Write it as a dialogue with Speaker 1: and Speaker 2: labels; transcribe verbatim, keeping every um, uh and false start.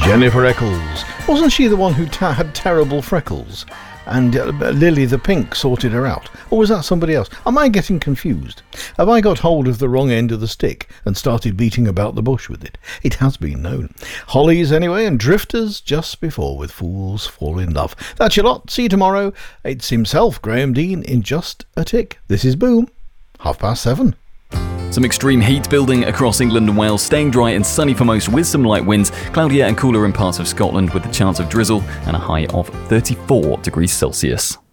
Speaker 1: Jennifer Eccles. Wasn't she the one who ta- had terrible freckles? And uh, Lily the Pink sorted her out? Or was that somebody else? Am I getting confused? Have I got hold of the wrong end of the stick and started beating about the bush with it? It has been known. Hollies anyway, and Drifters just before with Fools Fall in Love. That's your lot. See you tomorrow. It's himself, Graham Dean, in just a tick. This is Boom. Half past seven.
Speaker 2: Some extreme heat building across England and Wales, staying dry and sunny for most with some light winds, cloudier and cooler in parts of Scotland with a chance of drizzle and a high of thirty-four degrees Celsius.